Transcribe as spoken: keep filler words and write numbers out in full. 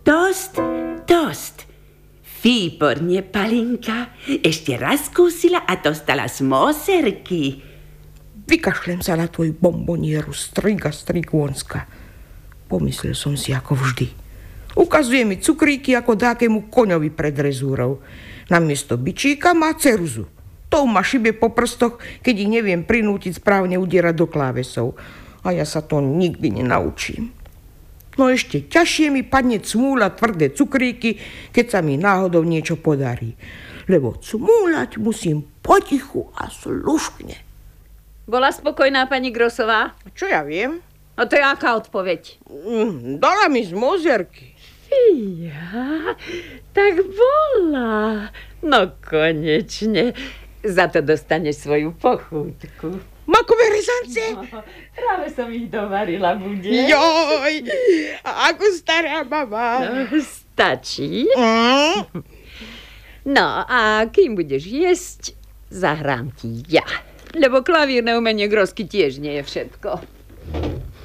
Dosť, dosť. Výborne, Palinka. Ešte raz skúsila a dostala z moserky. Vykašlem sa na tvoju bombonieru, striga strigónska. Pomyslel som si ako vždy. Ukazuje mi cukríky ako dákému koňovi pred rezúrou. Namiesto bičíka má ceruzu. To ma šibe po prstoch, keď ich neviem prinútiť správne udierať do klávesov. A ja sa to nikdy nenaučím. No ešte ťažšie mi padne cmúľať tvrdé cukríky, keď sa mi náhodou niečo podarí. Lebo cmúľať musím potichu a slušne. Bola spokojná pani Grosová? Čo ja viem? A to je aká odpoveď? Mm, dala mi z mozerky. Ja, tak bola. No konečne. Za to dostaneš svoju pochútku. Makové rezance? No, práve som ich dovarila, bude. Joj, ako stará mama. No, stačí. Mm. No a kým budeš jesť, zahrám ti ja. Lebo klavírne umenie Grosky tiež nie je všetko.